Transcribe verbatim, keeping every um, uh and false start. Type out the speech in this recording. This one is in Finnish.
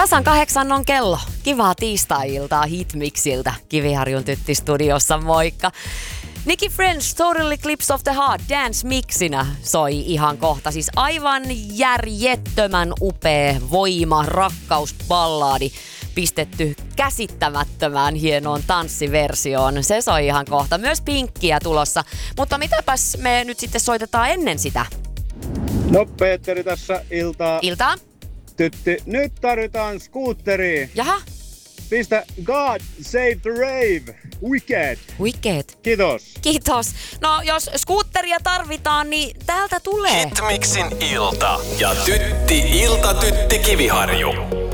Tasan kahdeksan on kello. Kivaa tiistai-iltaa Hitmixiltä. Kiviharjun Tytti-studiossa, moikka. Nicky French, Total Eclipse of the Heart, Dance Mixinä soi ihan kohta. Siis aivan järjettömän upea voima, rakkausballaadi pistetty käsittämättömään hienoon tanssiversioon. Se soi ihan kohta. Myös Pinkkiä tulossa. Mutta mitäpäs me nyt sitten soitetaan ennen sitä? No Petteri tässä, iltaa. Iltaa. Tytti, nyt tarvitaan skuutteria. Jaha. Pistä God Save the Rave. Wicked. Wicked. Kiitos. Kiitos. No jos skuutteria tarvitaan, niin täältä tulee. Hitmixin ilta ja Tytti, ilta Tytti Kiviharju.